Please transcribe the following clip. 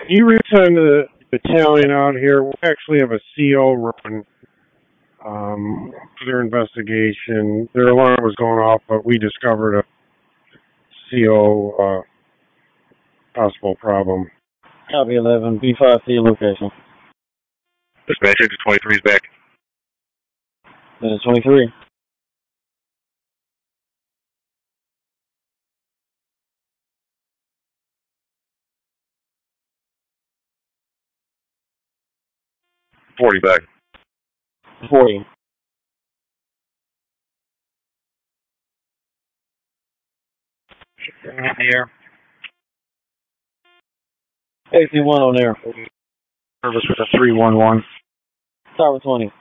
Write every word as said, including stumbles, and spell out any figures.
you return the battalion out here. We actually have a C O run um, for their investigation. Their alarm was going off, but we discovered a C O uh, possible problem. Copy eleven, B five to your location. Dispatch, exit twenty-three is back. That is twenty-three. forty back. forty. In the air. A C one on air. Service with a three one one. Tower twenty.